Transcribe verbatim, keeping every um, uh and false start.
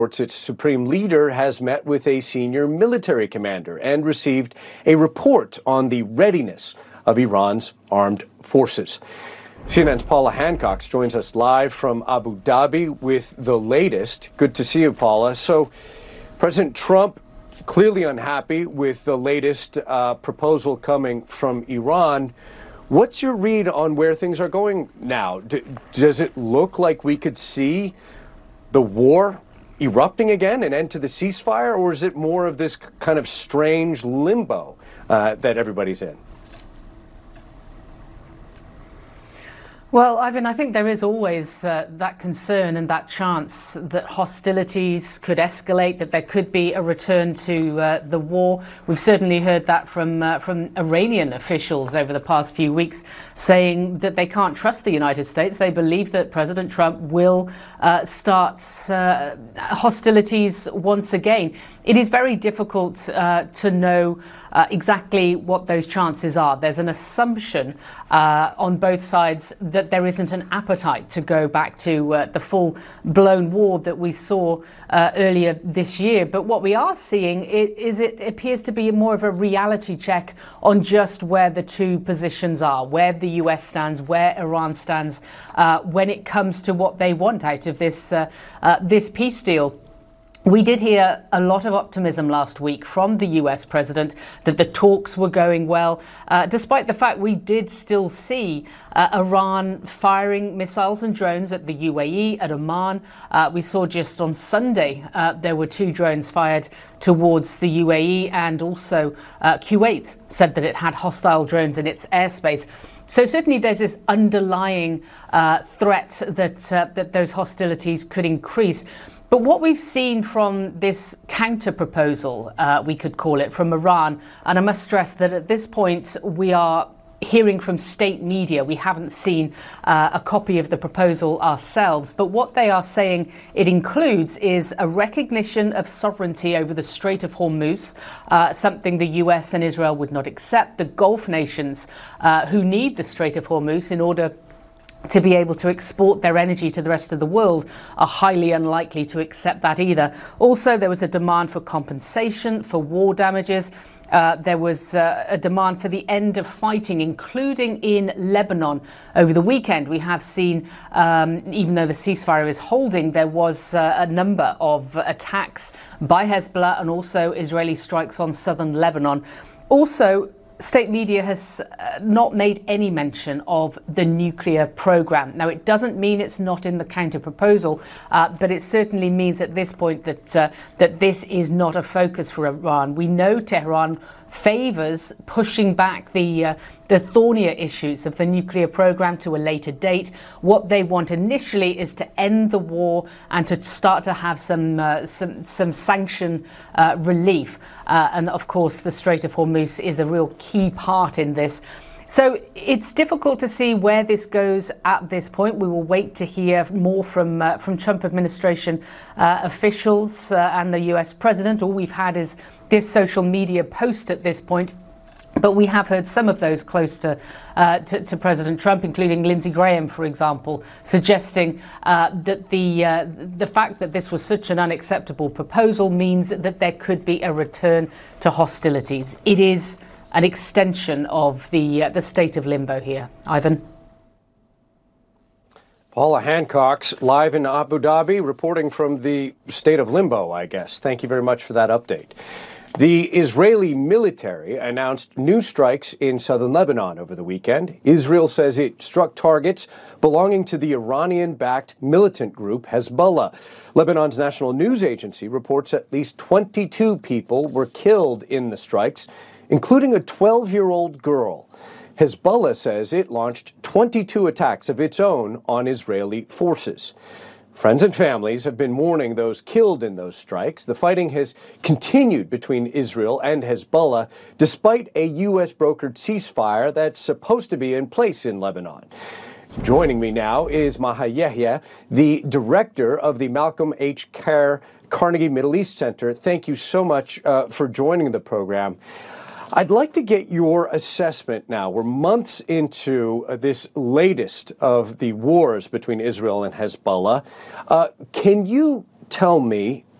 Its supreme leader has met with a senior military commander and received a report on the readiness of Iran's armed forces. C N N's Paula Hancock joins us live from Abu Dhabi with the latest. Good to see you, Paula. So, President Trump clearly unhappy with the latest uh, proposal coming from Iran. What's your read on where things are going now? D- does it look like we could see the war erupting again, an end to the ceasefire, or is it more of this kind of strange limbo uh, that everybody's in? Well, Ivan, I think there is always uh, that concern and that chance that hostilities could escalate, that there could be a return to uh, the war. We've certainly heard that from uh, from Iranian officials over the past few weeks, saying that they can't trust the United States. They believe that President Trump will uh, start uh, hostilities once again. It is very difficult uh, to know Uh, exactly what those chances are. There's an assumption uh, on both sides that there isn't an appetite to go back to uh, the full-blown war that we saw uh, earlier this year. But what we are seeing is it appears to be more of a reality check on just where the two positions are, where the U S stands, where Iran stands uh, when it comes to what they want out of this uh, uh, this peace deal. We did hear a lot of optimism last week from the U S president that the talks were going well, uh, despite the fact we did still see uh, Iran firing missiles and drones at the U A E, at Oman. Uh, we saw just on Sunday uh, there were two drones fired towards the U A E, and also uh, Kuwait said that it had hostile drones in its airspace. So certainly there's this underlying uh, threat that, uh, that those hostilities could increase. But what we've seen from this counter proposal, uh, we could call it, from Iran, and I must stress that at this point we are hearing from state media. We haven't seen uh, a copy of the proposal ourselves, but what they are saying it includes is a recognition of sovereignty over the Strait of Hormuz, uh, something the U S and Israel would not accept. The Gulf nations uh, who need the Strait of Hormuz in order to be able to export their energy to the rest of the world are highly unlikely to accept that either. Also, there was a demand for compensation for war damages. Uh, there was uh, a demand for the end of fighting, including in Lebanon. Over the weekend, we have seen, um, even though the ceasefire is holding, there was uh, a number of attacks by Hezbollah and also Israeli strikes on southern Lebanon. Also, state media has uh, not made any mention of the nuclear program. Now, it doesn't mean it's not in the counter proposal, uh, but it certainly means at this point that uh, that this is not a focus for Iran. We know Tehran favors pushing back the uh, the thornier issues of the nuclear program to a later date. What they want initially is to end the war and to start to have some uh, some, some sanction uh, relief. Uh, and of course, the Strait of Hormuz is a real key part in this. So it's difficult to see where this goes at this point. We will wait to hear more from uh, from Trump administration uh, officials uh, and the U S president. All we've had is this social media post at this point. But we have heard some of those close to, uh, to, to President Trump, including Lindsey Graham, for example, suggesting uh, that the uh, the fact that this was such an unacceptable proposal means that there could be a return to hostilities. It is an extension of the uh, the state of limbo here. Ivan. Paula Hancock's live in Abu Dhabi, reporting from the state of limbo, I guess. Thank you very much for that update. The Israeli military announced new strikes in southern Lebanon over the weekend. Israel says it struck targets belonging to the Iranian-backed militant group Hezbollah. Lebanon's national news agency reports at least twenty-two people were killed in the strikes, including a twelve-year-old girl. Hezbollah says it launched twenty-two attacks of its own on Israeli forces. Friends and families have been mourning those killed in those strikes. The fighting has continued between Israel and Hezbollah, despite a U S brokered ceasefire that's supposed to be in place in Lebanon. Joining me now is Maha Yehia, the director of the Malcolm H. Kerr Carnegie Middle East Center. Thank you so much uh, for joining the program. I'd like to get your assessment now. We're months into uh, this latest of the wars between Israel and Hezbollah. Uh, can you tell me